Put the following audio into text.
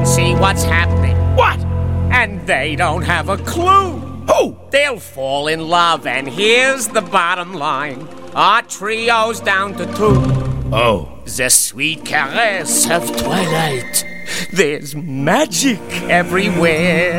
and see what's happening. What? And they don't have a clue. Who? They'll fall in love, and here's the bottom line. Our trio's down to 2. Oh. The sweet caress of twilight. There's magic everywhere.